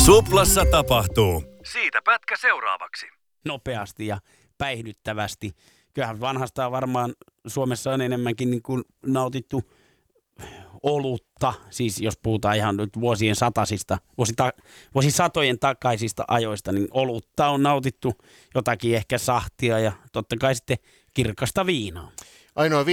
Suplassa tapahtuu. Siitä pätkä seuraavaksi. Nopeasti ja päihdyttävästi. Kyllähän vanhastaan varmaan Suomessa on enemmänkin niin kuin nautittu olutta, siis jos puhutaan ihan nyt vuosisatojen takaisista ajoista, niin olutta on nautittu, jotakin ehkä sahtia ja totta kai sitten kirkasta viinaa. Ainoa